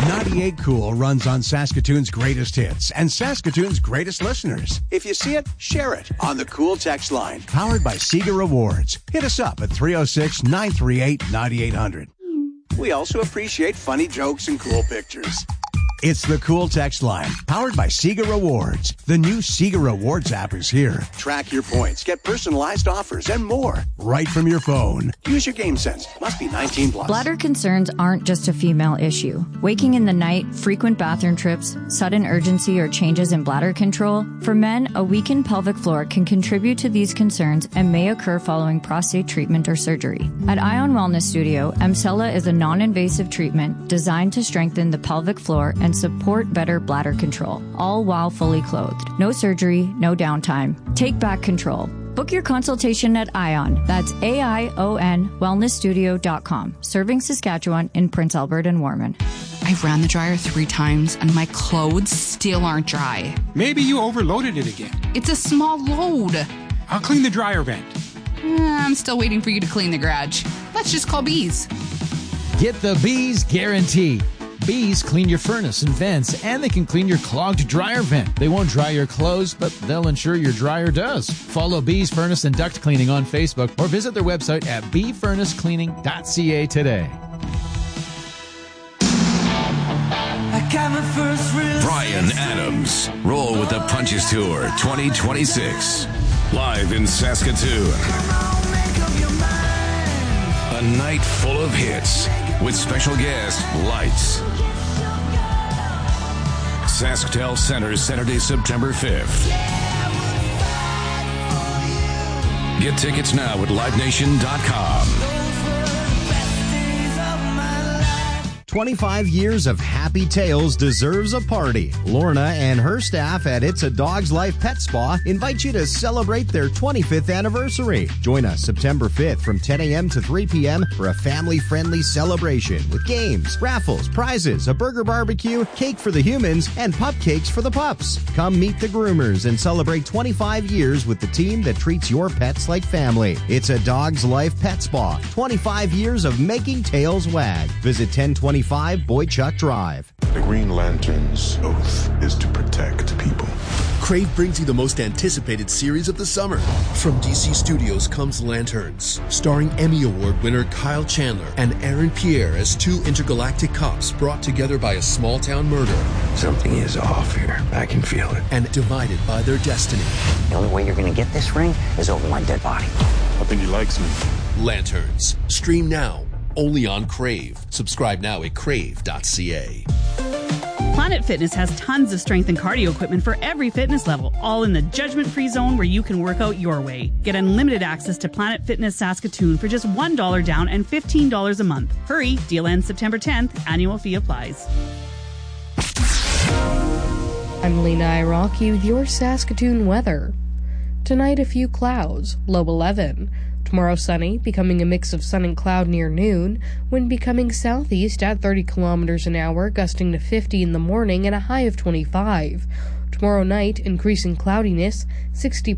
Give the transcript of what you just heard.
98 Cool runs on Saskatoon's greatest hits and Saskatoon's greatest listeners. If you see it, share it on the Cool text line. Powered by Sega Rewards. Hit us up at 306-938-9800. We also appreciate funny jokes and cool pictures. It's the Cool text line, powered by Sega Rewards. The new Sega Rewards app is here. Track your points, get personalized offers, and more right from your phone. Use your game sense. Must be 19 plus. Bladder concerns aren't just a female issue. Waking in the night, frequent bathroom trips, sudden urgency, or changes in bladder control. For men, a weakened pelvic floor can contribute to these concerns and may occur following prostate treatment or surgery. At Ion Wellness Studio, Emsella is a non-invasive treatment designed to strengthen the pelvic floor and support better bladder control, all while fully clothed. No surgery, no downtime. Take back control. Book your consultation at Ion. That's AION wellnessstudio.com. Serving Saskatchewan in Prince Albert and Warman. I've ran the dryer 3 times and my clothes still aren't dry. Maybe you overloaded it again. It's a small load. I'll clean the dryer vent. I'm still waiting for you to clean the garage. Let's just call Bees. Get the Bees guarantee. Bees clean your furnace and vents, and they can clean your clogged dryer vent. They won't dry your clothes, but they'll ensure your dryer does. Follow Bees Furnace and Duct Cleaning on Facebook or visit their website at beefurnacecleaning.ca today. Brian Adams. Roll with the Punches Tour 2026. Live in Saskatoon. A night full of hits with special guest Lights. SaskTel Center, Saturday, September 5th. Get tickets now at livenation.com. 25 years of happy tales deserves a party. Lorna and her staff at It's a Dog's Life Pet Spa invite you to celebrate their 25th anniversary. Join us September 5th from 10 a.m. to 3 p.m. for a family-friendly celebration with games, raffles, prizes, a burger barbecue, cake for the humans, and pup cakes for the pups. Come meet the groomers and celebrate 25 years with the team that treats your pets like family. It's a Dog's Life Pet Spa. 25 years of making tails wag. Visit 1025 Boychuk Drive. The Green Lantern's oath is to protect people. Crave brings you the most anticipated series of the summer. From DC Studios comes Lanterns, starring Emmy Award winner Kyle Chandler and Aaron Pierre as 2 intergalactic cops brought together by a small-town murder. Something is off here. I can feel it. And divided by their destiny. The only way you're going to get this ring is over my dead body. I think he likes me. Lanterns. Stream now. Only on Crave. Subscribe now at crave.ca. Planet Fitness has tons of strength and cardio equipment for every fitness level, all in the judgment-free zone where you can work out your way. Get unlimited access to Planet Fitness Saskatoon for just $1 down and $15 a month. Hurry, deal ends September 10th. Annual fee applies. I'm Lena Iraqi with your Saskatoon weather. Tonight, a few clouds, low 11. Tomorrow, sunny, becoming a mix of sun and cloud near noon, wind becoming southeast at 30 kilometers an hour, gusting to 50 in the morning and a high of 25. Tomorrow night, increasing cloudiness, 60